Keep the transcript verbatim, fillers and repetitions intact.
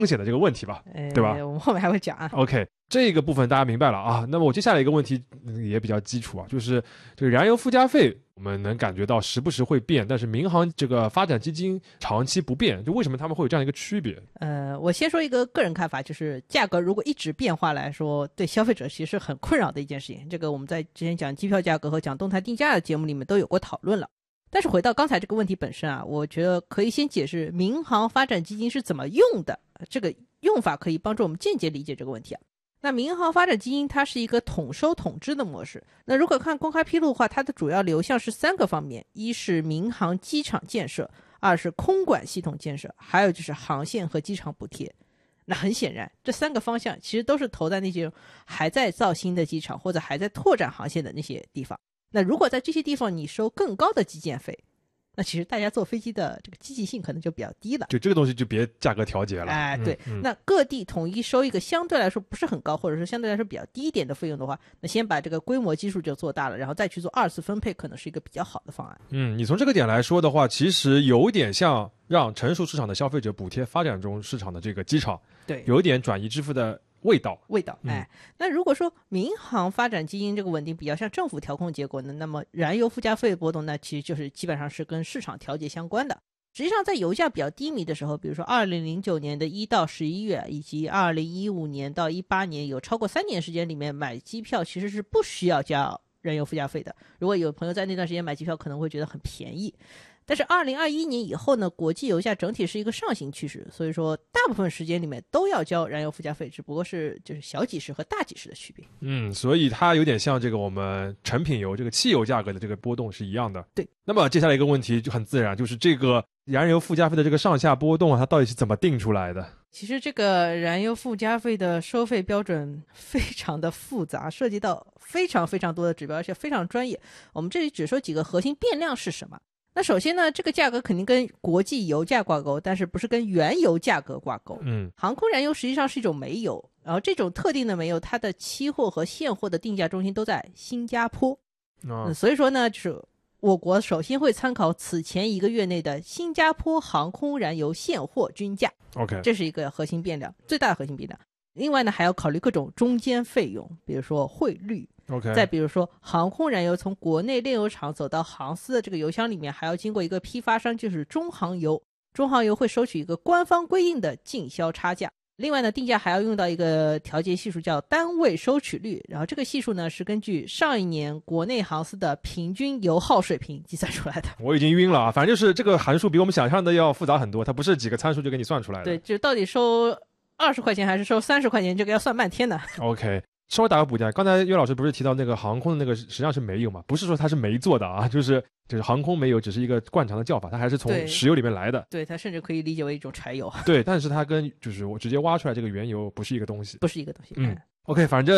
风险的这个问题吧，对吧？ 我们后面还会讲啊。 OK， 这个部分大家明白了啊。那么我接下来一个问题也比较基础啊，就是这个燃油附加费，我们能感觉到时不时会变，但是民航这个发展基金长期不变，就为什么他们会有这样一个区别？ 呃，我先说一个个人看法，就是价格如果一直变化来说，对消费者其实很困扰的一件事情。这个我们在之前讲机票价格和讲动态定价的节目里面都有过讨论了。但是回到刚才这个问题本身啊，我觉得可以先解释民航发展基金是怎么用的，这个用法可以帮助我们间接理解这个问题啊。那民航发展基金它是一个统收统支的模式，那如果看公开披露的话，它的主要流向是三个方面，一是民航机场建设，二是空管系统建设，还有就是航线和机场补贴。那很显然这三个方向其实都是投在那些还在造新的机场或者还在拓展航线的那些地方。那如果在这些地方你收更高的基建费，那其实大家坐飞机的这个积极性可能就比较低了， 就这个东西就别价格调节了。 哎，对、 嗯嗯、 那各地统一收一个相对来说不是很高，或者说相对来说比较低一点的费用的话，那先把这个规模基数就做大了，然后再去做二次分配，可能是一个比较好的方案。 嗯，你从这个点来说的话，其实有点像让成熟市场的消费者补贴发展中市场的这个机场， 对， 有点转移支付的味道味道。哎、嗯，那如果说民航发展基金这个稳定比较像政府调控结果呢，那么燃油附加费波动呢，其实就是基本上是跟市场调节相关的。实际上在油价比较低迷的时候，比如说二零零九年的一到十一月以及二零一五年到一八年，有超过三年时间里面买机票其实是不需要交燃油附加费的。如果有朋友在那段时间买机票可能会觉得很便宜，但是二零二一年以后呢，国际油价整体是一个上行趋势，所以说大部分时间里面都要交燃油附加费，只不过是就是小几十和大几十的区别。 嗯，所以它有点像这个我们成品油这个汽油价格的这个波动是一样的。 对。 那么接下来一个问题就很自然，就是这个燃油附加费的这个上下波动啊，它到底是怎么定出来的？ 其实这个燃油附加费的收费标准非常的复杂，涉及到非常非常多的指标，而且非常专业。我们这里只说几个核心变量是什么。那首先呢，这个价格肯定跟国际油价挂钩，但是不是跟原油价格挂钩。 嗯， 航空燃油实际上是一种煤油，然后这种特定的煤油，它的期货和现货的定价中心都在新加坡。 哦嗯、所以说呢，就是我国首先会参考此前一个月内的新加坡航空燃油现货均价。 OK， 这是一个核心变量，最大的核心变量。另外呢，还要考虑各种中间费用，比如说汇率。 OK， 再比如说航空燃油从国内炼油厂走到航司的这个油箱里面，还要经过一个批发商，就是中航油。中航油会收取一个官方规定的进销差价。另外呢，定价还要用到一个调节系数叫单位收取率，然后这个系数呢是根据上一年国内航司的平均油耗水平计算出来的。 我已经晕了啊！反正就是这个函数比我们想象的要复杂很多，它不是几个参数就给你算出来的。 对，就到底收二十块钱还是收三十块钱，这个要算半天的。 OK。稍微打个补丁，刚才岳老师不是提到那个航空的那个实际上是煤油嘛？不是说它是煤做的啊，就是就是航空煤油只是一个惯常的叫法，它还是从石油里面来的。 对，它甚至可以理解为一种柴油。 对，但是它跟就是我直接挖出来这个原油不是一个东西， 不是一个东西。 嗯 ，OK， 反正